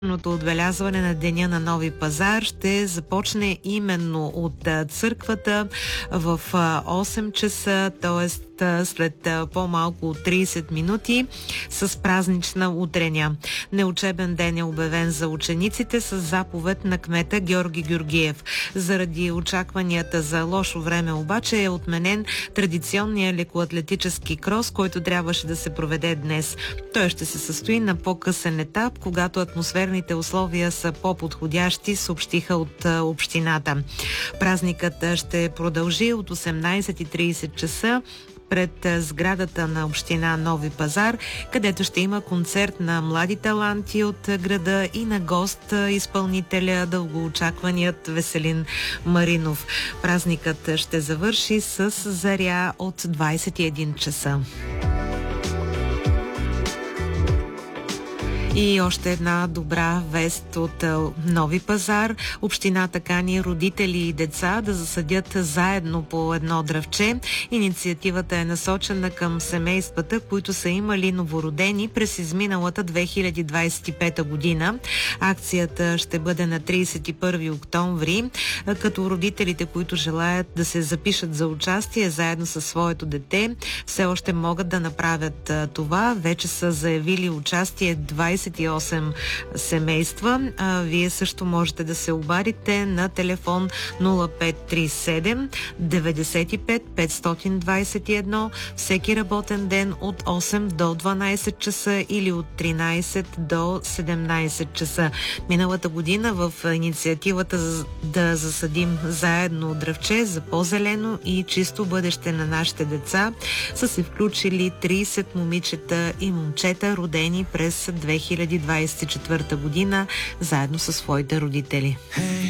Отбелязване на Деня на Нови пазар ще започне именно от църквата в 8 часа, т.е. след по-малко от 30 минути с празнична утреня. Неучебен ден е обявен за учениците с заповед на кмета Георги Георгиев. Заради очакванията за лошо време обаче е отменен традиционния лекоатлетически крос, който трябваше да се проведе днес. Той ще се състои на по-късен етап, когато атмосферните условия са по-подходящи, съобщиха от общината. Празникът ще продължи от 18:30 часа пред сградата на община Нови пазар, където ще има концерт на млади таланти от града и на гост изпълнителя дългоочакваният Веселин Маринов. Празникът ще завърши с заря от 21 часа. И още една добра вест от Нови пазар. Общината кани родители и деца да засадят заедно по едно дръвче. Инициативата е насочена към семействата, които са имали новородени през изминалата 2025 година. Акцията ще бъде на 31 октомври, като родителите, които желаят да се запишат за участие заедно със своето дете, все още могат да направят това. Вече са заявили участие 28 семейства. Вие също можете да се обадите на телефон 0537 95 521 всеки работен ден от 8 до 12 часа или от 13 до 17 часа. Миналата година в инициативата да засадим заедно дръвче за по-зелено и чисто бъдеще на нашите деца са се включили 30 момичета и момчета, родени през 2024 година, заедно със своите родители.